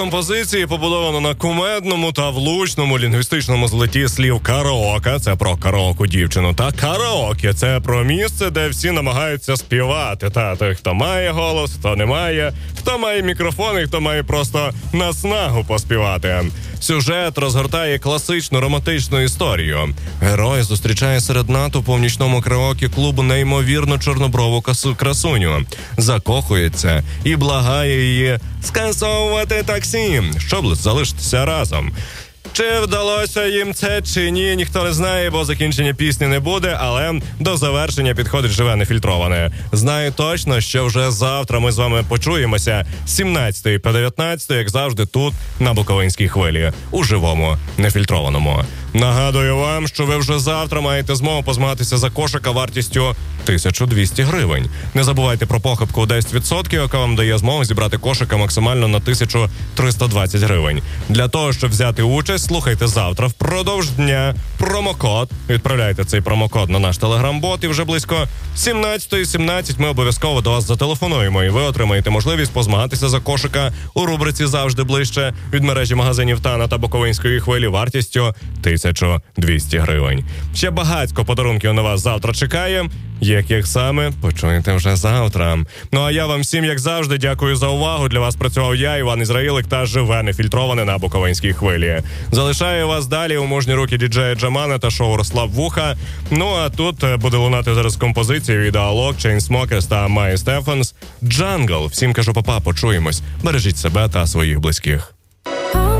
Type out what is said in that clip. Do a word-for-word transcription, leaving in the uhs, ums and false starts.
Композиції побудовано на кумедному та влучному лінгвістичному злеті слів караоке, це про караоку дівчину, та караоке, це про місце, де всі намагаються співати. Та той, хто має голос, хто не має, хто має мікрофон і хто має просто наснагу поспівати. Сюжет розгортає класичну романтичну історію. Герой зустрічає серед натовпу в нічному караоке-клубу неймовірно чорноброву красуню, закохується і благає її скасовувати таксі, щоб залишитися разом. Чи вдалося їм це, чи ні, ніхто не знає, бо закінчення пісні не буде, але до завершення підходить живе нефільтроване. Знаю точно, що вже завтра ми з вами почуємося з сімнадцятої по дев'ятнадцяту, як завжди, тут, на Буковинській хвилі, у живому, нефільтрованому. Нагадую вам, що ви вже завтра маєте змогу позмагатися за кошика вартістю тисяча двісті гривень. Не забувайте про похибку у десять відсотків, яка вам дає змогу зібрати кошика максимально на тисячу триста двадцять гривень. Для того, щоб взяти участь, слухайте завтра впродовж дня промокод. Відправляйте цей промокод на наш телеграм-бот, і вже близько сімнадцятої сімнадцять ми обов'язково до вас зателефонуємо, і ви отримаєте можливість позмагатися за кошика у рубриці «Завжди ближче» від мережі магазинів Тана та Буковинської хвилі вартістю тисяча двісті гривень. Ще багатько подарунків на вас завтра чекає. Яких саме, почуєте вже завтра. Ну а я вам всім, як завжди, дякую за увагу. Для вас працював я, Іван Ізраїлик, та живе нефільтроване на Буковинській хвилі. Залишаю вас далі у мужні руки діджея Джамана та шоу «Розслаб вуха». Ну а тут буде лунати зараз композиції від Алок, Chainsmokers та Майи Стефанс. «Джангл». Всім кажу па-па, почуємось. Бережіть себе та своїх близьких.